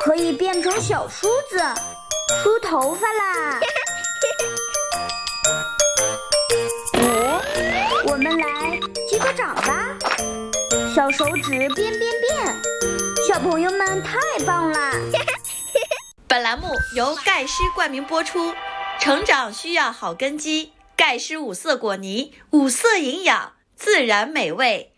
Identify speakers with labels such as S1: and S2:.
S1: 可以变成小梳子，梳头发啦。5，我们来击个掌吧。小手指变变变，小朋友们太棒了！
S2: 本栏目由盖诗冠名播出，成长需要好根基，盖诗五色果泥，五色营养，自然美味。